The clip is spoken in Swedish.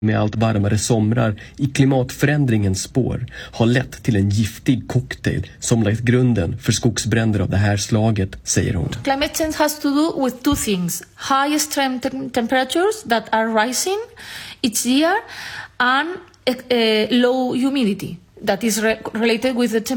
med allt varmare somrar i klimatförändringens spår har lett till en giftig cocktail som lagt grunden för skogsbränder av det här slaget, säger hon. Climate change has to do with two things: high extreme temperatures that are rising each year and low humidity that is related with the